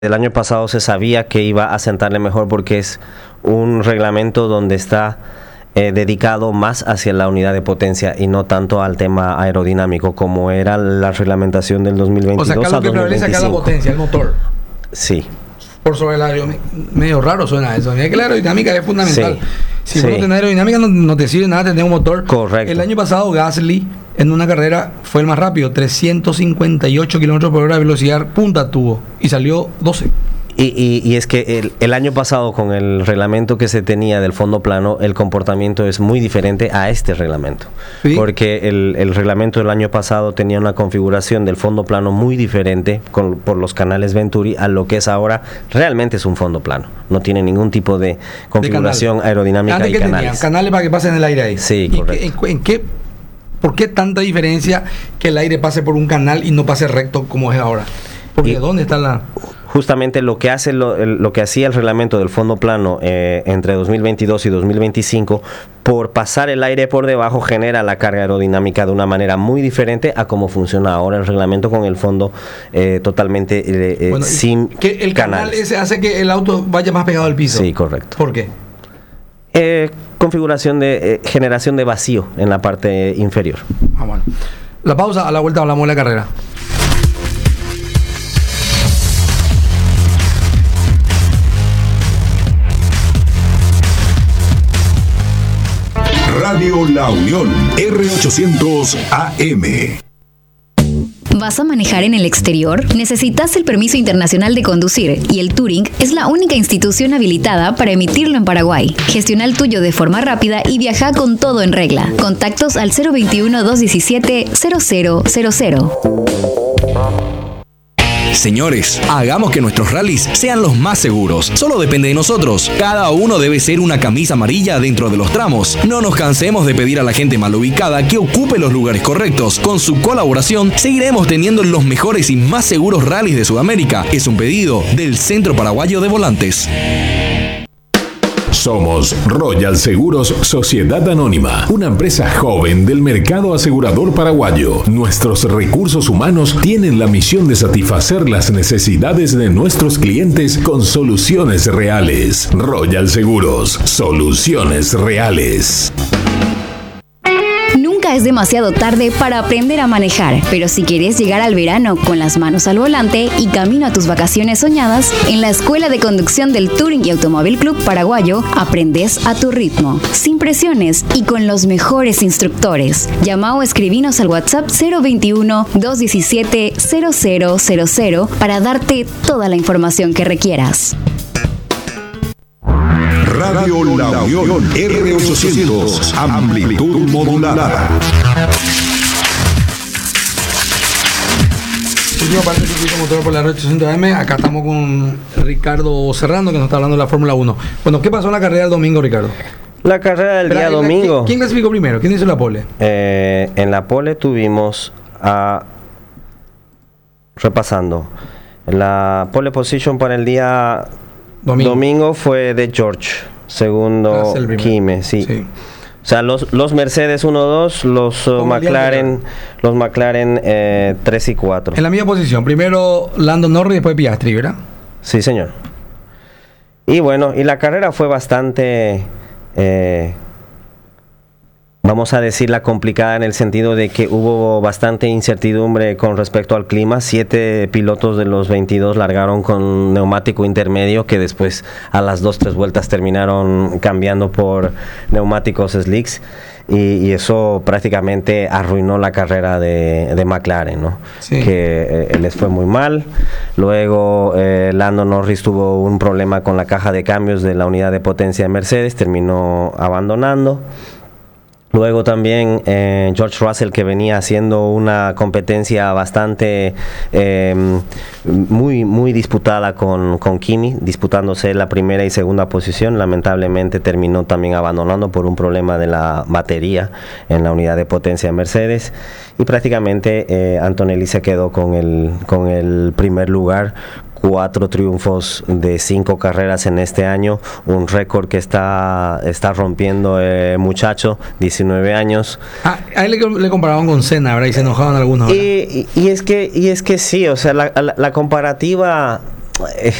El año pasado se sabía que iba a sentarle mejor porque es un reglamento donde está dedicado más hacia la unidad de potencia y no tanto al tema aerodinámico como era la reglamentación del 2022 o sea, acá lo que prevalece acá la potencia, el motor. Sí. Por sobre el aerodinámica. Medio raro suena eso. Mira que la aerodinámica es fundamental. Sí. Si vos no tenés aerodinámica no te sirve nada tener un motor. Correcto. El año pasado Gasly en una carrera fue el más rápido, 358 kilómetros por hora de velocidad punta tuvo y salió 12. Y es que el año pasado, con el reglamento que se tenía del fondo plano, el comportamiento es muy diferente a este reglamento. ¿Sí? Porque el reglamento del año pasado tenía una configuración del fondo plano muy diferente por los canales Venturi a lo que es ahora. Realmente es un fondo plano. No tiene ningún tipo de configuración aerodinámica y canales. Canales para que pasen el aire ahí. Sí, correcto. ¿Por qué tanta diferencia que el aire pase por un canal y no pase recto como es ahora? Porque ¿dónde está la...? Justamente lo que hace lo que hacía el reglamento del fondo plano entre 2022 y 2025, por pasar el aire por debajo, genera la carga aerodinámica de una manera muy diferente a cómo funciona ahora el reglamento con el fondo totalmente sin que el canal ese hace que el auto vaya más pegado al piso. Sí, correcto. ¿Por qué? Configuración de generación de vacío en la parte inferior. Bueno. La pausa, a la vuelta hablamos de la carrera. Radio La Unión, R800 AM. ¿Vas a manejar en el exterior? ¿Necesitas el permiso internacional de conducir? Y el Touring es la única institución habilitada para emitirlo en Paraguay. Gestiona el tuyo de forma rápida y viaja con todo en regla. Contactos al 021-217-0000. Señores, hagamos que nuestros rallies sean los más seguros. Solo depende de nosotros. Cada uno debe ser una camisa amarilla dentro de los tramos. No nos cansemos de pedir a la gente mal ubicada que ocupe los lugares correctos. Con su colaboración, seguiremos teniendo los mejores y más seguros rallies de Sudamérica. Es un pedido del Centro Paraguayo de Volantes. Somos Royal Seguros Sociedad Anónima, una empresa joven del mercado asegurador paraguayo. Nuestros recursos humanos tienen la misión de satisfacer las necesidades de nuestros clientes con soluciones reales. Royal Seguros, soluciones reales. Nunca es demasiado tarde para aprender a manejar, pero si quieres llegar al verano con las manos al volante y camino a tus vacaciones soñadas, en la Escuela de Conducción del Touring y Automóvil Club Paraguayo aprendes a tu ritmo, sin presiones y con los mejores instructores. Llama o escribinos al WhatsApp 021-217-0000 para darte toda la información que requieras. Radio La Unión, R800, amplitud modulada. Última parte del circuito motor por la R800 AM. Acá estamos con Ricardo Serrano, que nos está hablando de la Fórmula 1. Bueno, ¿qué pasó en la carrera del domingo, Ricardo? La carrera del día domingo. ¿Quién clasificó primero? ¿Quién hizo la pole? En la pole tuvimos repasando. La pole position para el día domingo fue de George, segundo Quime, sí. O sea, los Mercedes 1-2, los McLaren 3 y 4. En la misma posición, primero Lando Norris y después Piastri, ¿verdad? Sí, señor. Y bueno, y la carrera fue bastante, vamos a decirla, complicada en el sentido de que hubo bastante incertidumbre con respecto al clima. 7 pilotos de los 22 largaron con neumático intermedio, que después a las 2-3 vueltas terminaron cambiando por neumáticos slicks, y eso prácticamente arruinó la carrera de McLaren, ¿no? Sí. Que les fue muy mal. Luego Lando Norris tuvo un problema con la caja de cambios de la unidad de potencia de Mercedes, terminó abandonando. Luego también George Russell, que venía haciendo una competencia bastante muy disputada con Kimi, disputándose la primera y segunda posición, lamentablemente terminó también abandonando por un problema de la batería en la unidad de potencia de Mercedes, y prácticamente Antonelli se quedó con el primer lugar. 4 triunfos de 5 carreras en este año, un récord que está rompiendo el muchacho, 19 años. A él le comparaban con Senna, ¿verdad? Y se enojaban algunos. Y es que sí, o sea, la comparativa